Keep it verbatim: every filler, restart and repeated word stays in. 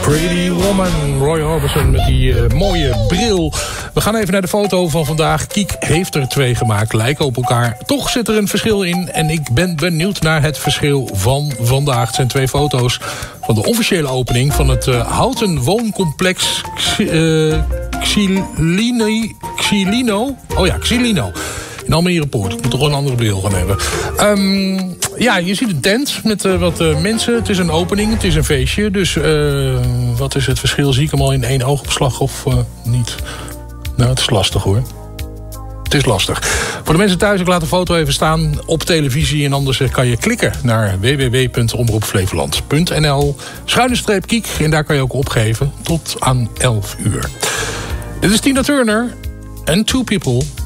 Pretty Woman, Roy Orbison met die uh, mooie bril. We gaan even naar de foto van vandaag. Kiek heeft er twee gemaakt, lijken op elkaar. Toch zit er een verschil in en ik ben benieuwd naar het verschil van vandaag. Het zijn twee foto's van de officiële opening van het uh, houten wooncomplex uh, Xilino. Xilino. Oh ja, Xilino. In Almere Poort. Ik moet toch een andere bril gaan hebben. Um, ja, je ziet een tent met uh, wat uh, mensen. Het is een opening, het is een feestje. Dus uh, wat is het verschil? Zie ik hem al in één oogopslag of uh, niet? Nou, het is lastig hoor. Het is lastig. Voor de mensen thuis, ik laat de foto even staan op televisie. En anders kan je klikken naar w w w punt omroep flevoland punt n l. Schuine streep Kiek. En daar kan je ook opgeven tot aan elf uur. Dit is Tina Turner en Two People.